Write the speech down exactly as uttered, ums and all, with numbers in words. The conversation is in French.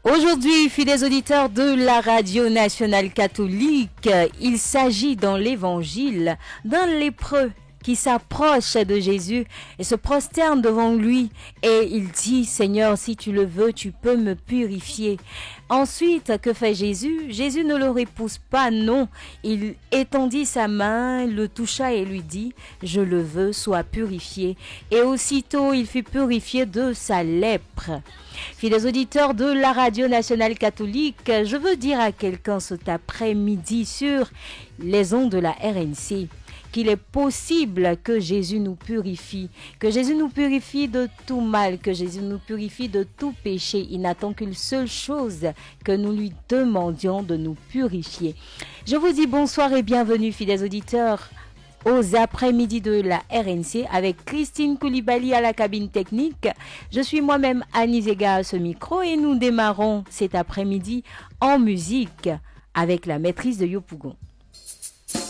Aujourd'hui, fidèles auditeurs de la radio nationale catholique, il s'agit dans l'évangile d'un lépreux qui s'approche de Jésus et se prosterne devant lui et il dit « Seigneur, si tu le veux, tu peux me purifier ». Ensuite, que fait Jésus? Jésus ne le repousse pas, non. Il étendit sa main, le toucha et lui dit « Je le veux, sois purifié ». Et aussitôt, il fut purifié de sa lèpre. Fidèles auditeurs de la radio nationale catholique, je veux dire à quelqu'un cet après-midi sur les ondes de la R N C qu'il est possible que Jésus nous purifie, que Jésus nous purifie de tout mal, que Jésus nous purifie de tout péché. Il n'attend qu'une seule chose, que nous lui demandions de nous purifier. Je vous dis bonsoir et bienvenue, fidèles auditeurs, aux après-midi de la R N C avec Christine Koulibaly à la cabine technique. Je suis moi-même Annie Zega à ce micro et nous démarrons cet après-midi en musique avec la maîtrise de Yopougon.